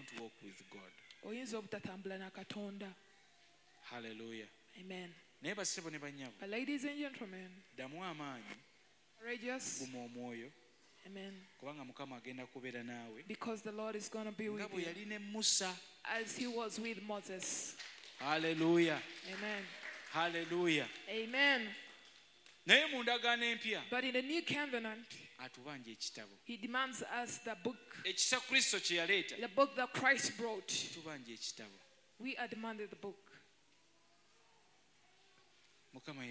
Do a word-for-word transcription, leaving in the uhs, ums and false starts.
don't walk with God. oyinza obutatambula na Katonda. Hallelujah. Amen. Naye basebo ne banyabo, But ladies and gentlemen, ddamu amaanyi, courageous. guma omwoyo, Amen. kubanga Mukama agenda kubeera naawe Because the Lord is going to be nga with bwe you yali ne Musa. as he was with Moses. Hallelujah. Amen. Hallelujah. Amen. Naye mu ndagaano empya But in the new covenant, atubanja ekitabo, he demands us the book, ekisa Kristo kye yaleeta, the book that Christ brought. tubanja ekitabo. We are demanded the book. Mukama